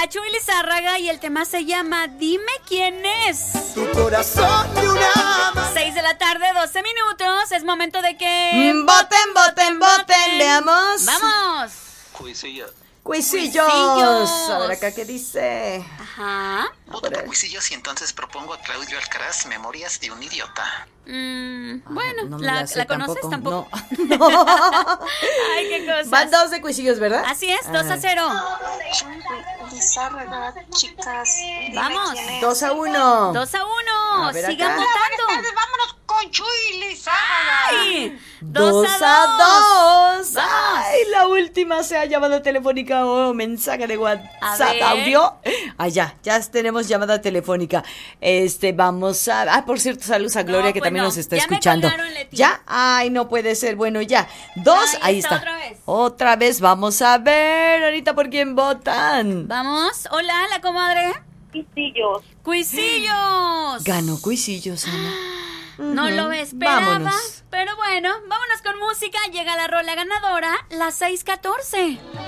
Chuy Lizárraga y el tema se llama Dime quién es. Tu corazón de una 6 de la tarde, 12 minutos. Es momento de que... Voten, voten, voten. Veamos. ¡Vamos! Cuisillo. Cuisillos. Cuisillos. A ver acá qué dice. Ajá. Voto por Cuisillos y entonces propongo a Claudio Alcaraz, Memorias de un idiota. Bueno, No me ¿la sé conoces tampoco? No. Ay, qué cosas. Van 2 de Cuisillos, ¿verdad? Así es, 2-0. Lizárraga, chicas. Dime Vamos. quién es. 2-1. 2-1. A ver Sigan acá. votando. Vámonos con Chuy Lizárraga. ¡Ay! 2-2. 2-2. Ay, la última sea llamada telefónica o mensaje de A WhatsApp, ver. audio. Ah, ya tenemos llamada telefónica. Vamos a... Ah, por cierto, saludos a Gloria, No, que pues también no. nos está Ya me escuchando. colgaron, Leti. ¿Ya? Ay, no puede ser. Bueno, ya. 2, Ahí ahí está, está. otra vez. Vamos a ver ahorita por quién votan. Vamos. Hola, la comadre. Cuisillos. Cuisillos. Ganó Cuisillos, Ana. No lo esperaba. Vámonos. Pero bueno, vámonos con música. Llega la rola ganadora, la 6:14.